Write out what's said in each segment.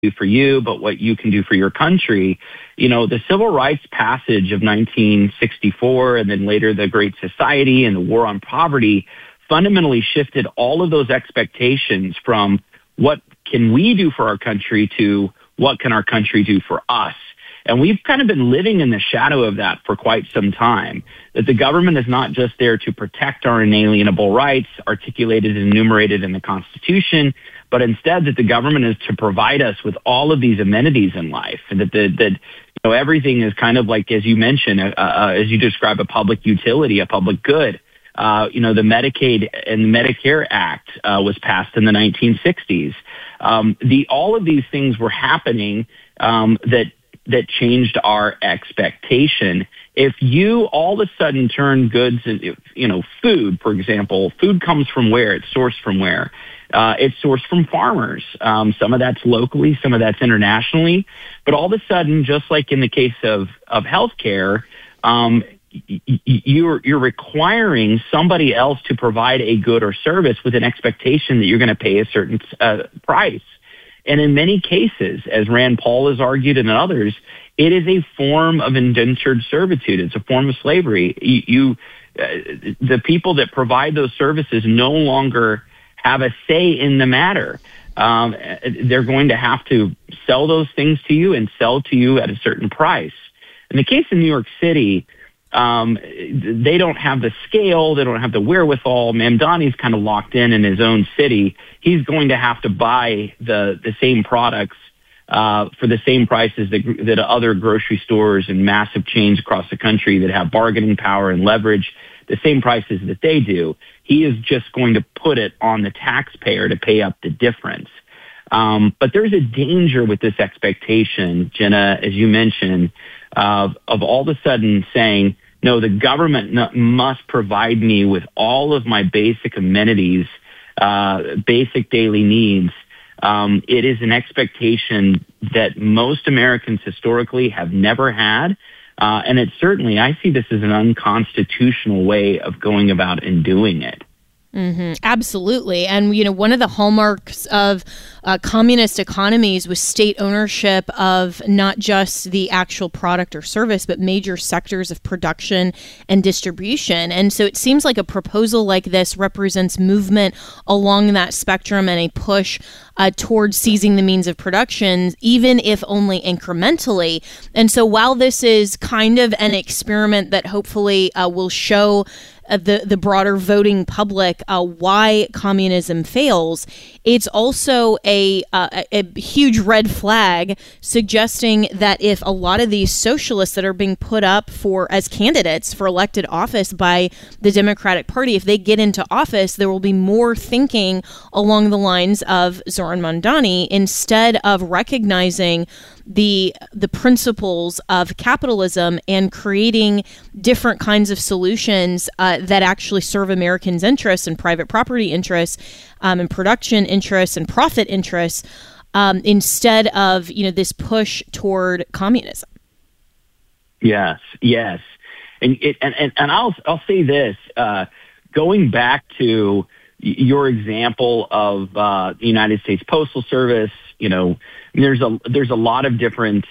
do for you, but what you can do for your country. The civil rights passage of 1964 and then later the Great Society and the War on Poverty fundamentally shifted all of those expectations from what can we do for our country to what can our country do for us. And we've kind of been living in the shadow of that for quite some time, that the government is not just there to protect our inalienable rights articulated and enumerated in the Constitution, but instead that the government is to provide us with all of these amenities in life, and that everything is kind of like, as you mentioned, as you describe, a public utility, a public good. The Medicaid and Medicare Act was passed in the 1960s. All of these things were happening that changed our expectation. If you all of a sudden turn goods, food, for example, food comes from where? It's sourced from where? It's sourced from farmers. Some of that's locally, some of that's internationally. But all of a sudden, just like in the case of healthcare, you're requiring somebody else to provide a good or service with an expectation that you're going to pay a certain price. And in many cases, as Rand Paul has argued and others, it is a form of indentured servitude. It's a form of slavery. The people that provide those services no longer have a say in the matter. They're going to have to sell those things to you and sell to you at a certain price. In the case of New York City, they don't have the scale, they don't have the wherewithal. Mamdani's kind of locked in his own city. He's going to have to buy the same products for the same prices that other grocery stores and massive chains across the country that have bargaining power and leverage, the same prices that they do. He is just going to put it on the taxpayer to pay up the difference. But there's a danger with this expectation, Jenna, as you mentioned, of all of a sudden saying, no, the government must provide me with all of my basic amenities, basic daily needs. It is an expectation that most Americans historically have never had. And it's certainly, I see this as an unconstitutional way of going about and doing it. Mm-hmm. Absolutely. And, one of the hallmarks of communist economies was state ownership of not just the actual product or service, but major sectors of production and distribution. And so it seems like a proposal like this represents movement along that spectrum and a push towards seizing the means of production, even if only incrementally. And so while this is kind of an experiment that hopefully will show the broader voting public why communism fails, it's also a huge red flag suggesting that if a lot of these socialists that are being put up as candidates for elected office by the Democratic Party, if they get into office, there will be more thinking along the lines of Zoran Mamdani instead of recognizing the principles of capitalism and creating different kinds of solutions that actually serve Americans' interests and private property interests and production interests and profit interests instead of this push toward communism. Yes, and I'll say this, going back to your example of the United States Postal Service. There's a lot of different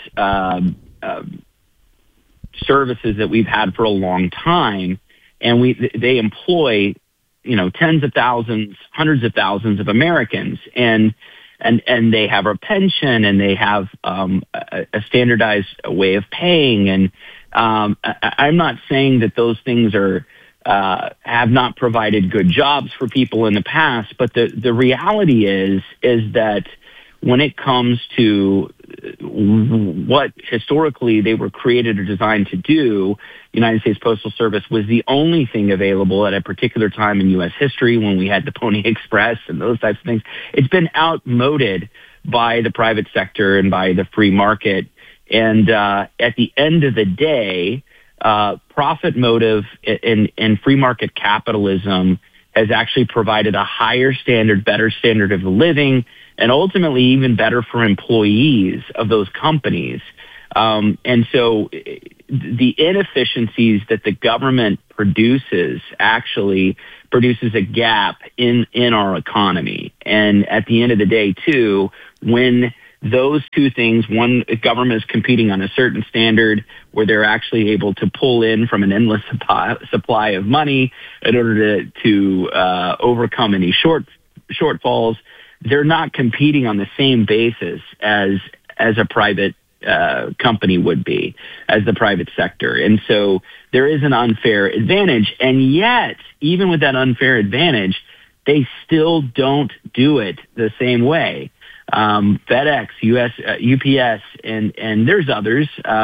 services that we've had for a long time, and they employ tens of thousands, hundreds of thousands of Americans, and they have a pension, and they have a standardized way of paying. And I'm not saying that those things have not provided good jobs for people in the past, but the reality is that when it comes to what historically they were created or designed to do, the United States Postal Service was the only thing available at a particular time in U.S. history when we had the Pony Express and those types of things. It's been outmoded by the private sector and by the free market. And at the end of the day, profit motive and free market capitalism has actually provided a higher standard, better standard of living, and ultimately even better for employees of those companies. And so the inefficiencies that the government produces actually produces a gap in our economy. And at the end of the day, too, when those two things, one, government is competing on a certain standard where they're actually able to pull in from an endless supply of money in order to overcome any shortfalls. They're not competing on the same basis as a private company would be, as the private sector. And so there is an unfair advantage. And yet, even with that unfair advantage, they still don't do it the same way. FedEx, UPS, and there's others.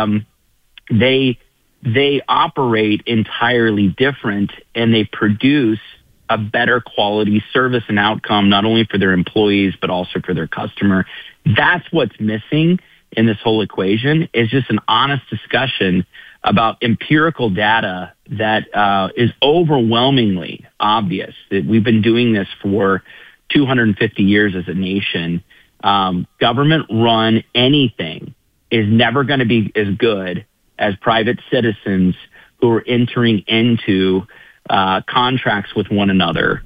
They operate entirely different, and they produce a better quality service and outcome, not only for their employees, but also for their customer. That's what's missing in this whole equation, is just an honest discussion about empirical data that is overwhelmingly obvious. That we've been doing this for 250 years as a nation. Government-run anything is never going to be as good as private citizens who are entering into contracts with one another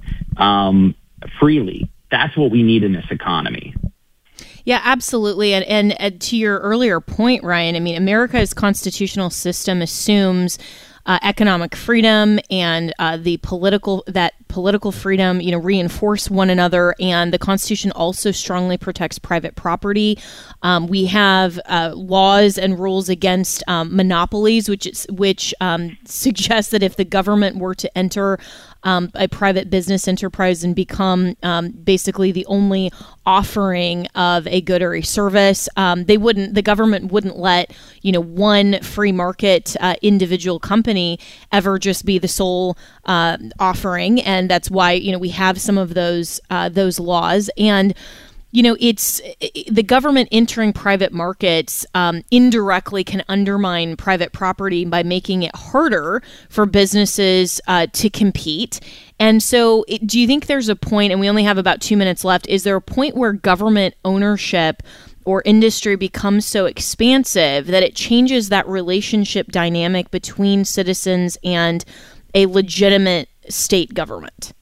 freely. That's what we need in this economy. Yeah, absolutely. And to your earlier point, Ryan, I mean, America's constitutional system assumes economic freedom and the political freedom, reinforce one another. And the Constitution also strongly protects private property. We have laws and rules against monopolies, which suggests that if the government were to enter a private business enterprise and become basically the only offering of a good or a service, the government wouldn't let one free market individual company ever just be the sole offering, and that's why we have some of those laws. And it's the government entering private markets indirectly can undermine private property by making it harder for businesses to compete. And so do you think there's a point, and we only have about 2 minutes left, is there a point where government ownership or industry becomes so expansive that it changes that relationship dynamic between citizens and a legitimate state government?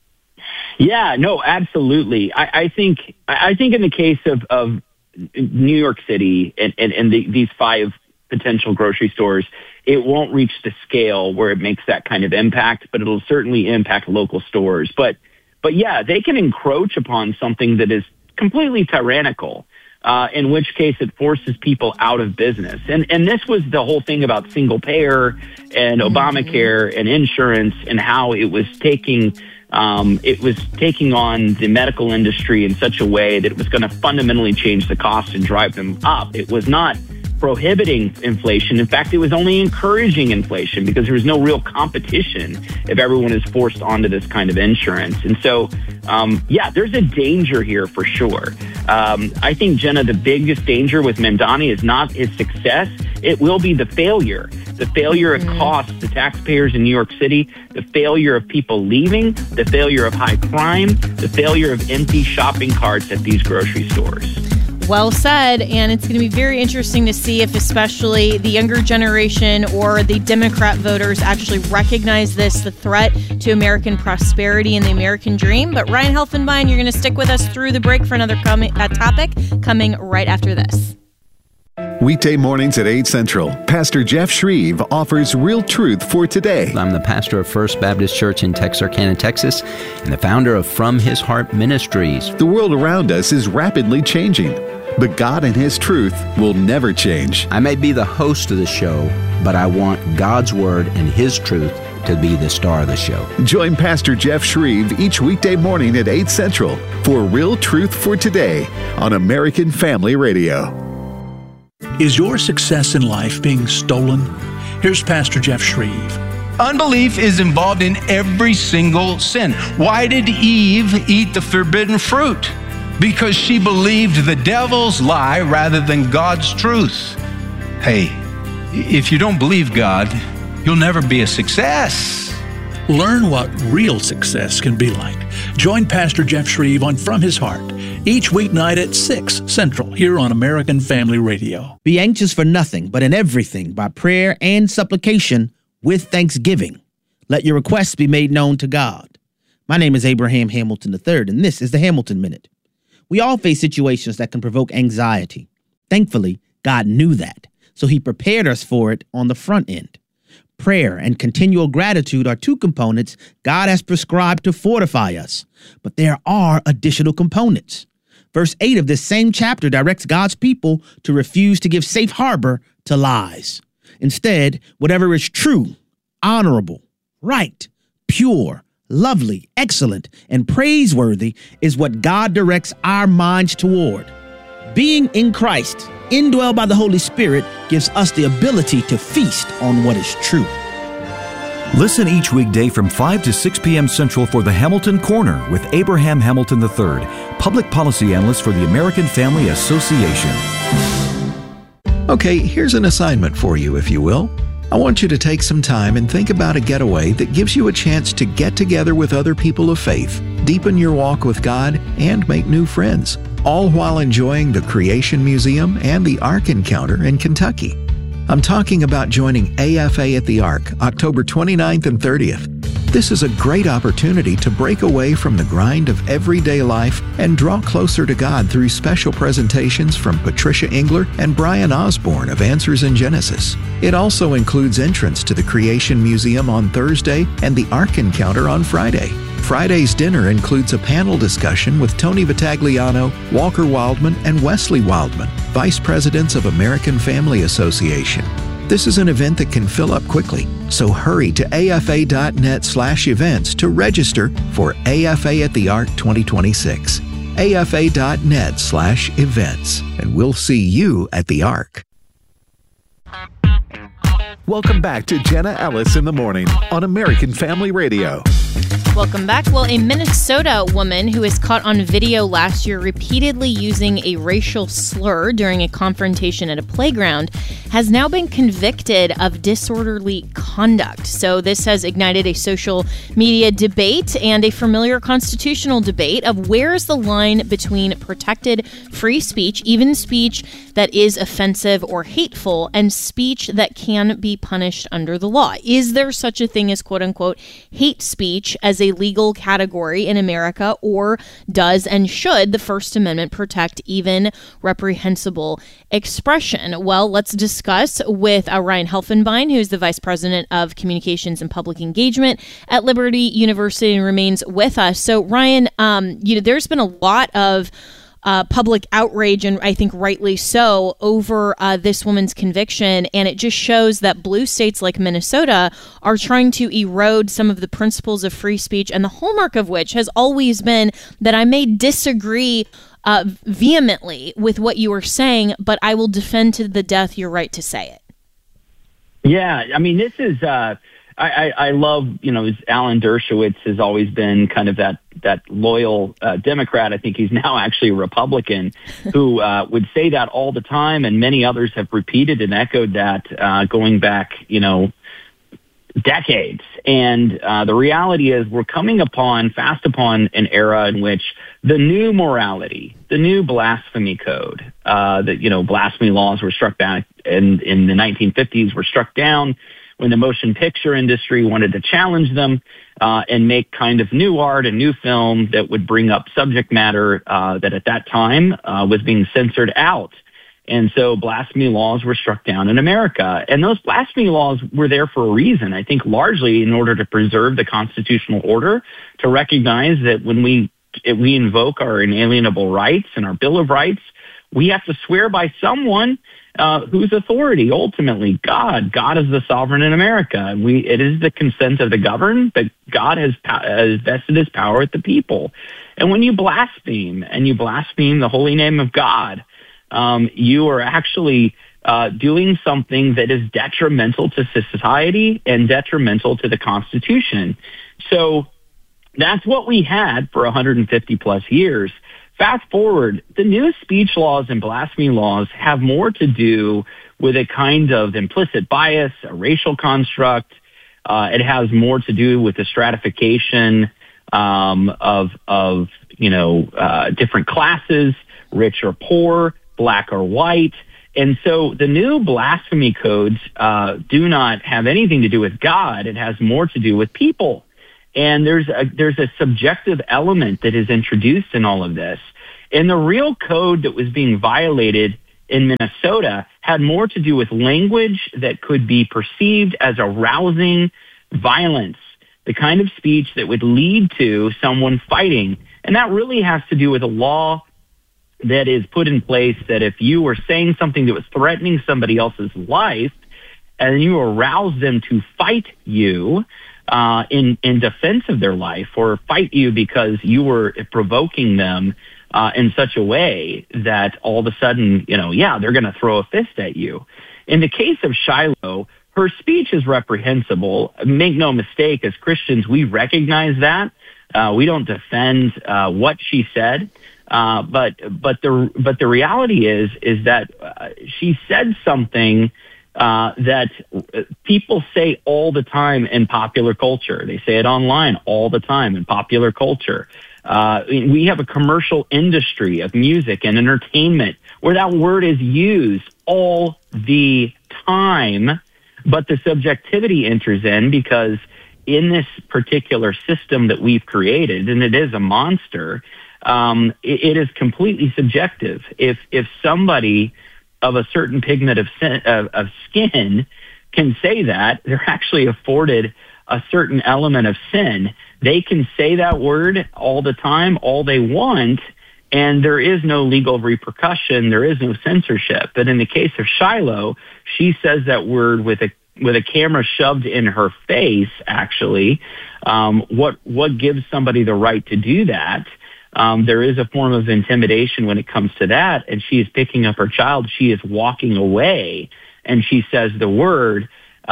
Yeah, no, absolutely. I think in the case of New York City and these 5 potential grocery stores, it won't reach the scale where it makes that kind of impact, but it'll certainly impact local stores. But yeah, they can encroach upon something that is completely tyrannical, in which case it forces people out of business. And this was the whole thing about single payer and Obamacare and insurance, and how it was taking on the medical industry in such a way that it was going to fundamentally change the cost and drive them up. It was not prohibiting inflation. In fact, it was only encouraging inflation, because there was no real competition if everyone is forced onto this kind of insurance. And so, there's a danger here for sure. I think, Jenna, the biggest danger with Mamdani is not his success. It will be the failure of costs to taxpayers in New York City, the failure of people leaving, the failure of high crime, the failure of empty shopping carts at these grocery stores. Well said. And it's going to be very interesting to see if especially the younger generation or the Democrat voters actually recognize this, the threat to American prosperity and the American dream. But Ryan Helfenbein, you're going to stick with us through the break for another topic coming right after this. Weekday mornings at 8 Central, Pastor Jeff Shreve offers real truth for today. I'm the pastor of First Baptist Church in Texarkana, Texas, and the founder of From His Heart Ministries. The world around us is rapidly changing, but God and His truth will never change. I may be the host of the show, but I want God's Word and His truth to be the star of the show. Join Pastor Jeff Shreve each weekday morning at 8 Central for Real Truth for Today on American Family Radio. Is your success in life being stolen? Here's Pastor Jeff Shreve. Unbelief is involved in every single sin. Why did Eve eat the forbidden fruit? Because she believed the devil's lie rather than God's truth. Hey, if you don't believe God, you'll never be a success. Learn what real success can be like. Join Pastor Jeff Shreve on From His Heart each weeknight at 6 Central here on American Family Radio. Be anxious for nothing, but in everything by prayer and supplication with thanksgiving. Let your requests be made known to God. My name is Abraham Hamilton III, and this is the Hamilton Minute. We all face situations that can provoke anxiety. Thankfully, God knew that, so he prepared us for it on the front end. Prayer and continual gratitude are two components God has prescribed to fortify us, but there are additional components. Verse 8 of this same chapter directs God's people to refuse to give safe harbor to lies. Instead, whatever is true, honorable, right, pure, lovely, excellent, and praiseworthy is what God directs our minds toward. Being in Christ, indwelled by the Holy Spirit, gives us the ability to feast on what is true. Listen each weekday from 5 to 6 p.m. Central for the Hamilton Corner with Abraham Hamilton III, Public Policy Analyst for the American Family Association. Okay, here's an assignment for you, if you will. I want you to take some time and think about a getaway that gives you a chance to get together with other people of faith, deepen your walk with God, and make new friends, all while enjoying the Creation Museum and the Ark Encounter in Kentucky. I'm talking about joining AFA at the Ark, October 29th and 30th. This is a great opportunity to break away from the grind of everyday life and draw closer to God through special presentations from Patricia Engler and Brian Osborne of Answers in Genesis. It also includes entrance to the Creation Museum on Thursday and the Ark Encounter on Friday. Friday's dinner includes a panel discussion with Tony Vitagliano, Walker Wildman, and Wesley Wildman, Vice Presidents of American Family Association. This is an event that can fill up quickly, so hurry to afa.net/events to register for AFA at the Ark 2026. afa.net/events, and we'll see you at the Ark. Welcome back to Jenna Ellis in the Morning on American Family Radio. Welcome back. Well, a Minnesota woman who was caught on video last year repeatedly using a racial slur during a confrontation at a playground has now been convicted of disorderly conduct. So this has ignited a social media debate and a familiar constitutional debate of where's the line between protected free speech, even speech that is offensive or hateful, and speech that can be punished under the law. Is there such a thing as quote-unquote hate speech as a legal category in America, or does and should the First Amendment protect even reprehensible expression? Well, let's discuss with Ryan Helfenbein, who's the Vice President of Communications and Public Engagement at Liberty University and remains with us. So, Ryan, there's been a lot of public outrage, and I think rightly so, over this woman's conviction. And it just shows that blue states like Minnesota are trying to erode some of the principles of free speech, and the hallmark of which has always been that I may disagree vehemently with what you are saying, but I will defend to the death your right to say it. Yeah, I mean, this is... I love, Alan Dershowitz has always been kind of that loyal Democrat. I think he's now actually a Republican who would say that all the time, and many others have repeated and echoed that going back, decades. And the reality is we're coming fast upon an era in which the new morality, the new blasphemy code, blasphemy laws were struck down in the 1950s were struck down when the motion picture industry wanted to challenge them and make kind of new art and new film that would bring up subject matter that at that time was being censored out. And so blasphemy laws were struck down in America. And those blasphemy laws were there for a reason, I think largely in order to preserve the constitutional order, to recognize that when we invoke our inalienable rights and our Bill of Rights, we have to swear by someone whose authority, ultimately, God. God is the sovereign in America. It is the consent of the governed, but God has vested his power with the people. And when you blaspheme, and you blaspheme the holy name of God, you are actually doing something that is detrimental to society and detrimental to the Constitution. So that's what we had for 150 plus years. Fast forward, the new speech laws and blasphemy laws have more to do with a kind of implicit bias, a racial construct. It has more to do with the stratification of different classes, rich or poor, black or white. And so the new blasphemy codes do not have anything to do with God. It has more to do with people. And there's a subjective element that is introduced in all of this. And the real code that was being violated in Minnesota had more to do with language that could be perceived as arousing violence, the kind of speech that would lead to someone fighting. And that really has to do with a law that is put in place that if you were saying something that was threatening somebody else's life and you aroused them to fight you in defense of their life, or fight you because you were provoking them in such a way that all of a sudden, they're going to throw a fist at you. In the case of Shiloh, her speech is reprehensible. Make no mistake, as Christians, we recognize that. We don't defend what she said. But the reality is that she said something that people say all the time in popular culture. They say it online all the time in popular culture. We have a commercial industry of music and entertainment where that word is used all the time, but the subjectivity enters in because in this particular system that we've created, and it is a monster, it is completely subjective. If somebody of a certain pigment of skin can say that, they're actually afforded a certain element of sin. They can say that word all the time, all they want, and there is no legal repercussion. There is no censorship. But in the case of Shiloh, she says that word with a camera shoved in her face, actually. What gives somebody the right to do that? There is a form of intimidation when it comes to that, and she is picking up her child. She is walking away, and she says the word.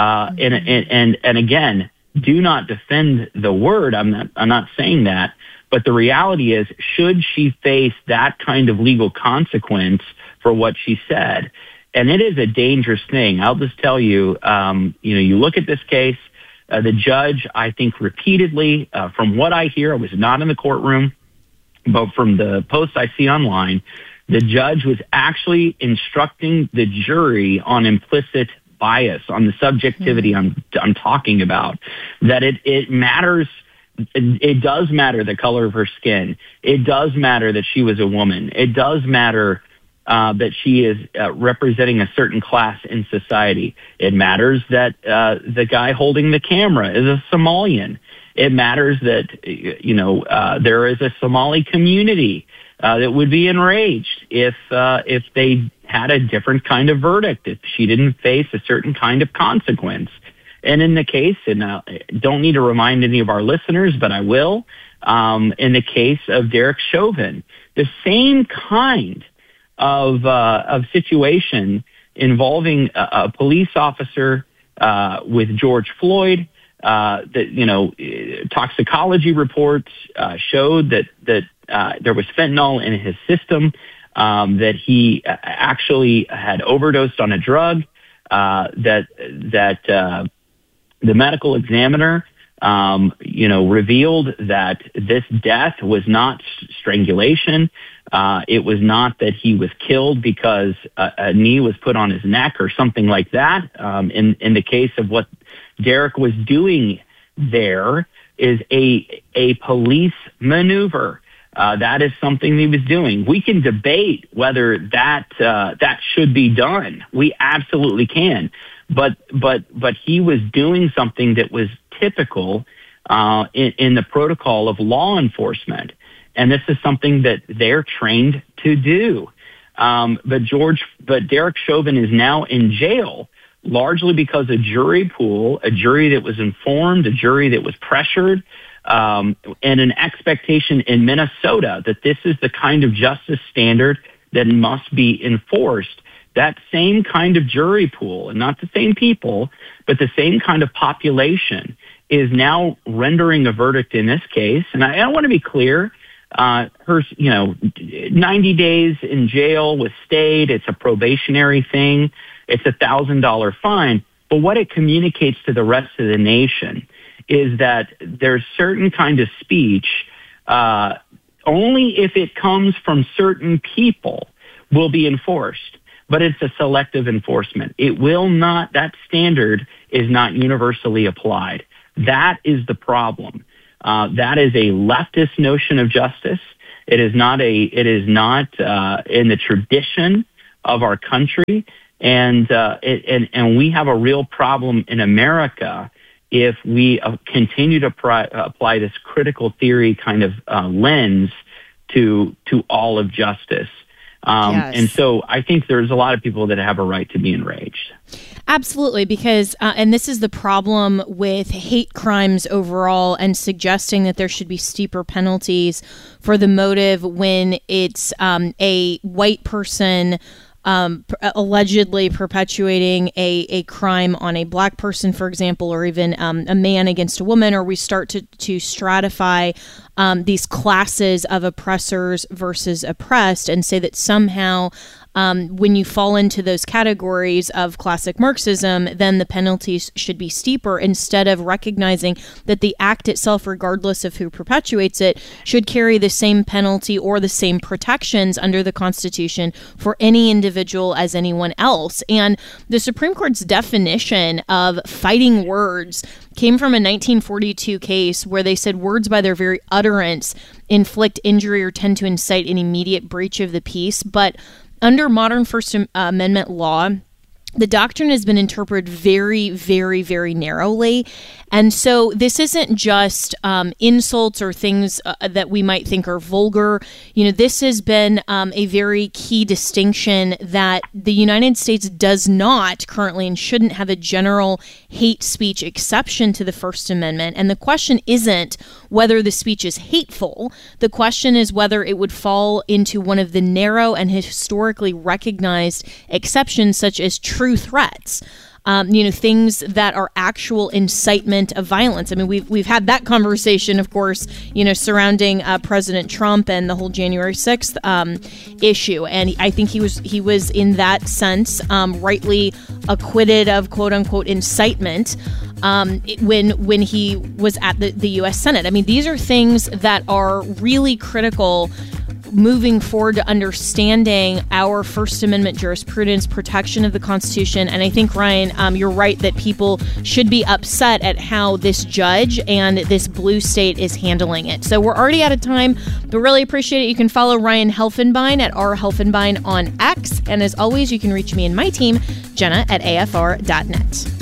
And again, do not defend the word. I'm not saying that, but the reality is, should she face that kind of legal consequence for what she said? And it is a dangerous thing. I'll just tell you, you look at this case. The judge, I think, repeatedly, from what I hear, I was not in the courtroom, but from the posts I see online, the judge was actually instructing the jury on implicit bias, on the subjectivity I'm talking about, that it matters. It does matter the color of her skin. It does matter that she was a woman. It does matter that she is representing a certain class in society. It matters that the guy holding the camera is a Somalian. It matters that, there is a Somali community that would be enraged if they had a different kind of verdict, if she didn't face a certain kind of consequence. And in the case, and I don't need to remind any of our listeners, but I will, in the case of Derek Chauvin, the same kind of situation involving a police officer with George Floyd. Toxicology reports showed that there was fentanyl in his system, that he actually had overdosed on a drug, that the medical examiner, revealed that this death was not strangulation. It was not that he was killed because a knee was put on his neck or something like that. In the case of what Derek was doing there is a police maneuver. That is something he was doing. We can debate whether that should be done. We absolutely can. But he was doing something that was typical in the protocol of law enforcement. And this is something that they're trained to do. But Derek Chauvin is now in jail, largely because a jury pool, a jury that was informed, a jury that was pressured, and an expectation in Minnesota that this is the kind of justice standard that must be enforced. That same kind of jury pool, and not the same people, but the same kind of population, is now rendering a verdict in this case. And I want to be clear. Her, 90 days in jail was stayed. It's a probationary thing. It's $1,000 fine. But what it communicates to the rest of the nation is that there's certain kind of speech, only if it comes from certain people will be enforced. But it's a selective enforcement. It will not, that standard is not universally applied. That is the problem. That is a leftist notion of justice. It is not in the tradition of our country, and we have a real problem in America if we continue to apply this critical theory kind of lens to all of justice. Yes. And so I think there's a lot of people that have a right to be enraged. Absolutely, because, and this is the problem with hate crimes overall and suggesting that there should be steeper penalties for the motive when it's a white person allegedly perpetuating a crime on a black person, for example, or even a man against a woman, or we start to stratify these classes of oppressors versus oppressed and say that somehow when you fall into those categories of classic Marxism, then the penalties should be steeper, instead of recognizing that the act itself, regardless of who perpetuates it, should carry the same penalty or the same protections under the Constitution for any individual as anyone else. And the Supreme Court's definition of fighting words came from a 1942 case where they said words by their very utterance inflict injury or tend to incite an immediate breach of the peace. But under modern First Amendment law, the doctrine has been interpreted very, very, very narrowly. And so this isn't just insults or things that we might think are vulgar. This has been a very key distinction that the United States does not currently and shouldn't have a general hate speech exception to the First Amendment. And the question isn't whether the speech is hateful. The question is whether it would fall into one of the narrow and historically recognized exceptions, such as true threats. Things that are actual incitement of violence. I mean, we've had that conversation, of course, surrounding President Trump and the whole January 6th issue. And I think he was in that sense rightly acquitted of quote unquote incitement when he was at the U.S. Senate. I mean, these are things that are really critical moving forward to understanding our First Amendment jurisprudence, protection of the Constitution. And I think, Ryan, you're right that people should be upset at how this judge and this blue state is handling it. So we're already out of time, but really appreciate it. You can follow Ryan Helfenbein at rhelfenbein on X. And as always, you can reach me and my team, Jenna, at afr.net.